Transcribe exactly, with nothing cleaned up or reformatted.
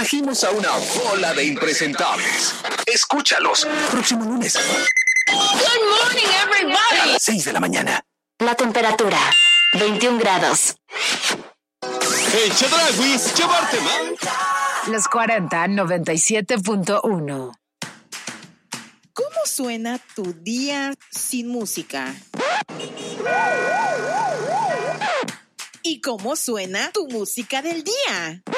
trajimos a una bola de impresentables. Escúchalos. Próximo lunes. Good morning, everybody. A las seis de la mañana. La temperatura, veintiún grados. Hey, Chedraguis, llevarte mal. Los cuarenta, noventa y siete punto uno. ¿Cómo suena tu día sin música? ¿Y cómo suena tu música del día?